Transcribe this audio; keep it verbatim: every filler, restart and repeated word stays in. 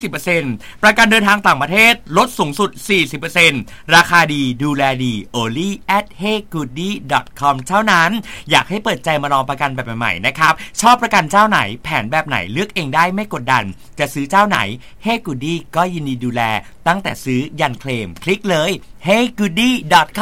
สิบเปอร์เซ็นต์ ประกันเดินทางต่างประเทศลดสูงสุด สี่สิบเปอร์เซ็นต์ ราคาดีดูแลดี only at hey goodie dot com เท่านั้นอยากให้เปิดใจมาลองประกันแบบใหม่ๆนะครับชอบประกันเจ้าไหนแผนแบบไหนเลือกเองได้ไม่กดดันจะซื้อเจ้าไหน Hey Goodie ก็ยินดีดูแลตั้งแต่ซื้อยันเคลมคลิกเลย hey goodie dot com